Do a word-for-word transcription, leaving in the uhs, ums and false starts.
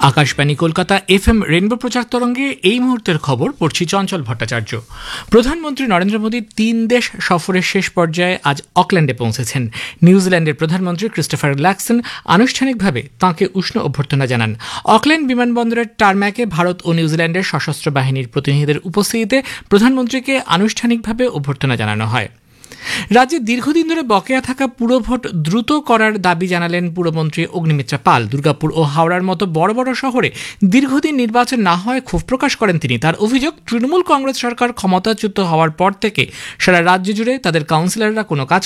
Akashvani Kolkata FM rainbow প্রচার তরঙ্গে এই মুহূর্তের খবর পড়ছি চঞ্চল ভট্টাচার্য। প্রধানমন্ত্রী নরেন্দ্র মোদী তিন দেশ সফরের শেষ পর্যায়ে আজ অকল্যান্ডে পৌঁছেছেন। নিউজিল্যান্ডের প্রধানমন্ত্রী ক্রিস্টোফার ল্যাক্সন আনুষ্ঠানিকভাবে তাঁকে উষ্ণ অভ্যর্থনা জানান। অকল্যান্ড বিমানবন্দরের টারম্যাকে ভারত ও নিউজিল্যান্ডের সশস্ত্র বাহিনীর প্রতিনিধিদের উপস্থিতিতে প্রধানমন্ত্রীকে আনুষ্ঠানিকভাবে অভ্যর্থনা জানানো হয়। রাজ্যে দীর্ঘদিন ধরে বকেয়া থাকা পুরভোট দ্রুত করার দাবি জানালেন পুরমন্ত্রী অগ্নিমিত্রা পাল। দুর্গাপুর ও হাওড়ার মতো বড় বড় শহরে দীর্ঘদিন নির্বাচন না হওয়ায় ক্ষোভ প্রকাশ করেন তিনি। তার অভিযোগ, তৃণমূল কংগ্রেস সরকার ক্ষমতাচ্যুত হওয়ার পর থেকে সারা রাজ্য জুড়ে তাদের কাউন্সিলররা কোনো কাজ